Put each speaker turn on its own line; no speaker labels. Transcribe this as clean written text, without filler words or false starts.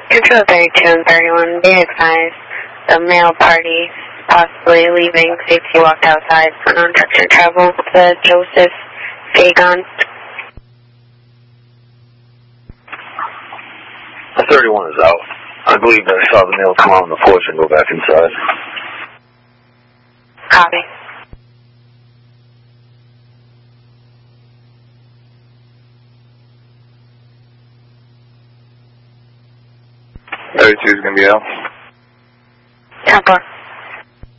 Control 32 and 31, be advised, the male party possibly leaving. Safety walked outside for non-structured travel to Joseph Fagon.
31 is out. I believe I saw the male come out on the porch and go back inside.
Copy.
Is going to be out.
10-4.